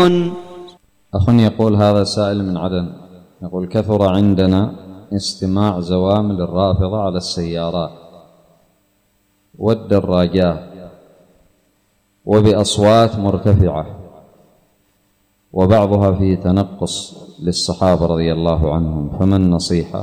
أخ يقول هذا سائل من عدن، يقول كثر عندنا استماع زوامل الرافضة على السيارات والدراجات وبأصوات مرتفعة، وبعضها فيه تنقص للصحابة رضي الله عنهم، فما النصيحة؟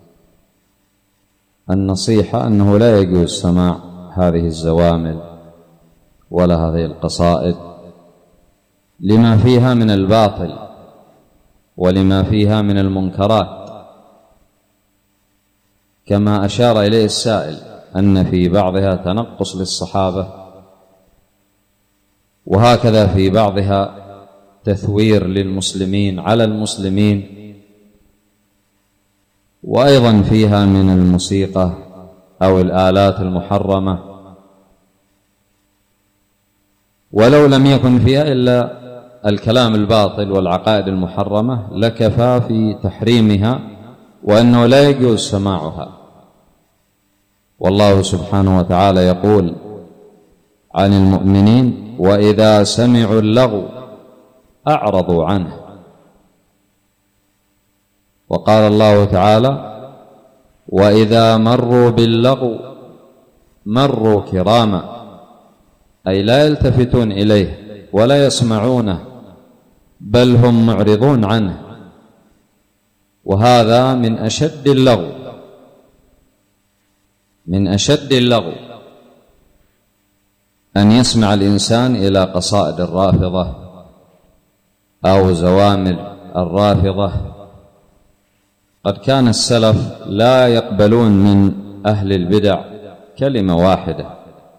النصيحة أنه لا يجوز سماع هذه الزوامل ولا هذه القصائد لما فيها من الباطل ولما فيها من المنكرات، كما أشار إليه السائل أن في بعضها تنقص للصحابة، وهكذا في بعضها تثوير للمسلمين على المسلمين، وأيضا فيها من الموسيقى أو الآلات المحرمة، ولو لم يكن فيها إلا الكلام الباطل والعقائد المحرمة لكفى في تحريمها وأنه لا يجوز سماعها. والله سبحانه وتعالى يقول عن المؤمنين: وإذا سمعوا اللغو أعرضوا عنه. وقال الله تعالى: وإذا مروا باللغو مروا كراما، أي لا يلتفتون إليه ولا يسمعونه، بل هم معرضون عنه. وهذا من أشد اللغو، من أشد اللغو أن يسمع الإنسان إلى قصائد الرافضة أو زوامل الرافضة. قد كان السلف لا يقبلون من أهل البدع كلمة واحدة،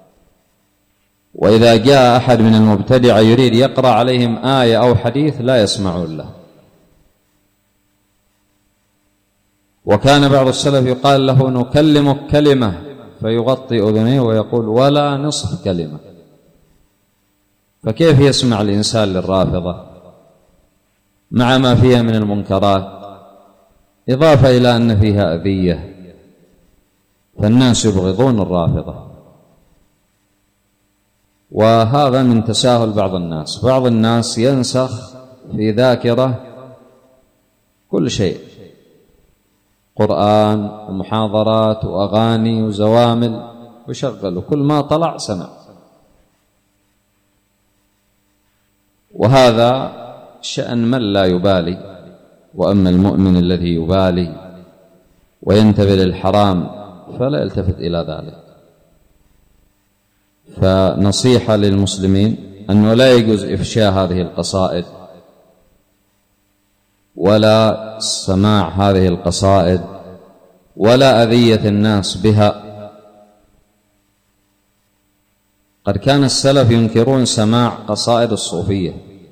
وإذا جاء أحد من المبتدع يريد يقرأ عليهم آية أو حديث لا يسمعون له. وكان بعض السلف يقال له: نكلمك كلمة، فيغطي أذنيه ويقول: ولا نصف كلمة. فكيف يسمع الإنسان للرافضة مع ما فيها من المنكرات، إضافة إلى أن فيها أذية، فالناس يبغضون الرافضة. وهذا من تساهل بعض الناس. بعض الناس ينسخ في ذاكرة كل شيء، قرآن ومحاضرات وأغاني وزوامل، وشغل كل ما طلع سمع. وهذا شأن من لا يبالي. وأما المؤمن الذي يبالي وينتبه للحرام فلا يلتفت إلى ذلك. فنصيحة للمسلمين أنه لا يجوز إفشاء هذه القصائد ولا سماع هذه القصائد ولا أذية الناس بها. قد كان السلف ينكرون سماع قصائد الصوفية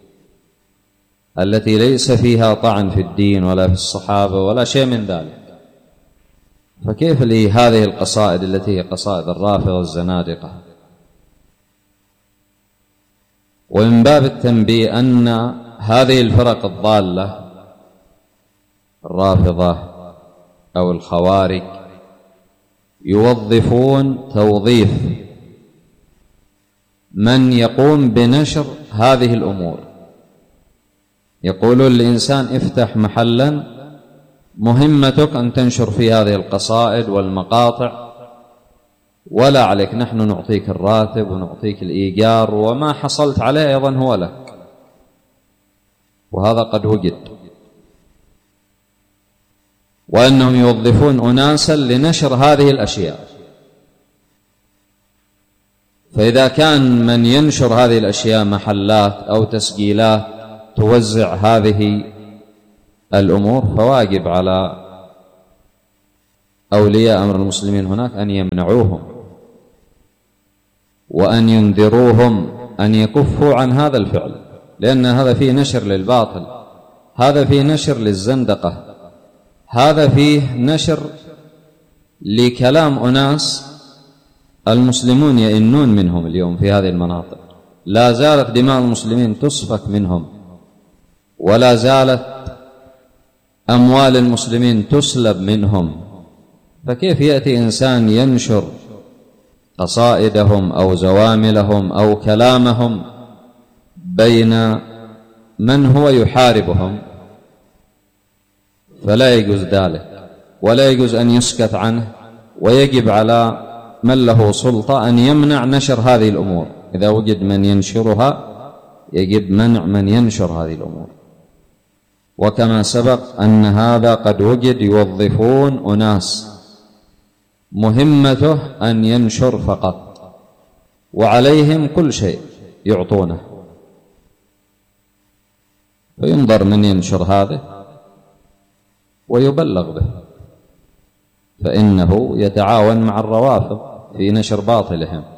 التي ليس فيها طعن في الدين ولا في الصحابة ولا شيء من ذلك، فكيف لهذه القصائد التي هي قصائد الرافضة الزنادقة؟ ومن باب التنبيه أن هذه الفرق الضالة، الرافضة أو الخوارج، يوظفون توظيف من يقوم بنشر هذه الأمور. يقولون للإنسان: افتح محلا مهمتك أن تنشر في هذه القصائد والمقاطع، ولا عليك، نحن نعطيك الراتب ونعطيك الإيجار، وما حصلت عليه أيضا هو لك. وهذا قد وجد. وأنهم يوظفون أناسا لنشر هذه الأشياء. فإذا كان من ينشر هذه الأشياء محلات أو تسجيلات توزع هذه الأمور، فواجب على أولياء أمر المسلمين هناك أن يمنعوهم وأن ينذروهم أن يكفوا عن هذا الفعل، لأن هذا فيه نشر للباطل، هذا فيه نشر للزندقة، هذا فيه نشر لكلام أناس المسلمون يئنون منهم اليوم في هذه المناطق. لا زالت دماء المسلمين تسفك منهم، ولا زالت أموال المسلمين تسلب منهم. فكيف يأتي إنسان ينشر قصائدهم أو زواملهم أو كلامهم بين من هو يحاربهم فلا يجوز ذلك، ولا يجوز أن يسكت عنه، ويجب على من له سلطة أن يمنع نشر هذه الأمور. إذا وجد من ينشرها يجب منع من ينشر هذه الأمور. وكما سبق أن هذا قد وجد يوظفون أناس مهمته أن ينشر فقط، وعليهم كل شيء يعطونه، فينظر من ينشر هذا ويبلغ به، فإنه يتعاون مع الروافض في نشر باطلهم.